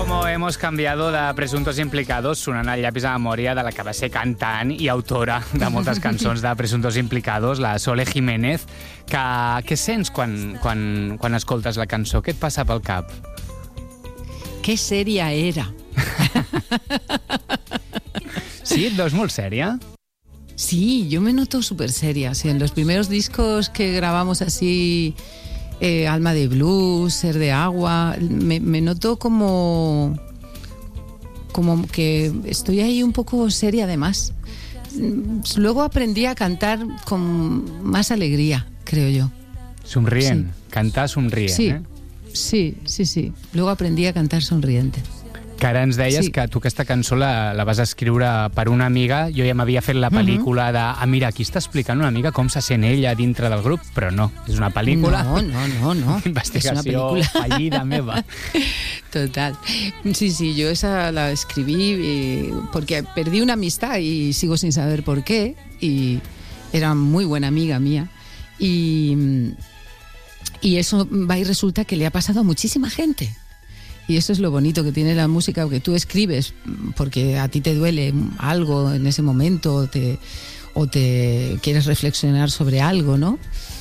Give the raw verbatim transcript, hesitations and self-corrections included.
como hemos cambiado de Presuntos Implicados, sonant al llapis a memòria de la que va ser cantant i autora de moltes cançons de Presuntos Implicados, la Sole Jiménez. Que, què sents quan, quan, quan escoltes la cançó? Què et passa pel cap? Que sèria era. Sí, et veus molt sèria? Sí, yo me noto súper seria. Sí, en los primeros discos que grabamos así, eh, Alma de Blues, Ser de Agua, me, me noto como, como que estoy ahí un poco seria además. Luego aprendí a cantar con más alegría, creo yo. Somrient, sí. Cantar somrient, sí. eh? Sí, sí, sí. Luego aprendí a cantar sonriente. Que ara ens deies sí. que tu aquesta cançó la, la vas escriure per una amiga. Jo ja m'havia fet la pel·lícula de... Ah, mira, aquí està explicant una mica com se sent ella dintre del grup, però no, és una pel·lícula... No, no, no, no. Investigació fallida meva. Total. Sí, sí, yo esa la escribí eh, porque perdí una amistad y sigo sin saber por qué, y era muy buena amiga mía, y, y eso va y resulta que le ha pasado a muchísima gente. Y eso es lo bonito que tiene la música, que tú escribes porque a ti te duele algo en ese momento o te, o te quieres reflexionar sobre algo, ¿no?